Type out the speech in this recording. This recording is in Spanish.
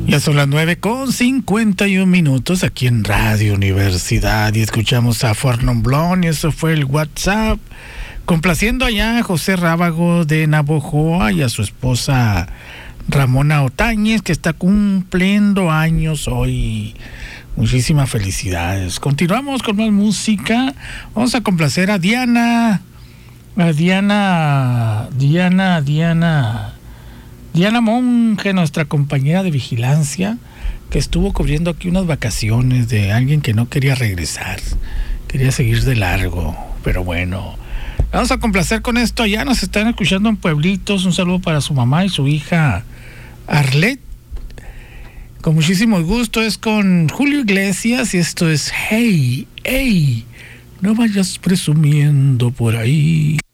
Ya son las 9:51 aquí en Radio Universidad y escuchamos a Fornon Blon y eso fue el WhatsApp. Complaciendo allá a José Rábago de Navojoa y a su esposa Ramona Otañez, que está cumpliendo años hoy. Muchísimas felicidades. Continuamos con más música. Vamos a complacer a Diana Monge, nuestra compañera de vigilancia, que estuvo cubriendo aquí unas vacaciones de alguien que no quería regresar, quería seguir de largo, pero bueno, vamos a complacer con esto. Allá nos están escuchando en Pueblitos. Un saludo para su mamá y su hija Arlet. Con muchísimo gusto, es con Julio Iglesias y esto es Hey, hey, no vayas presumiendo por ahí.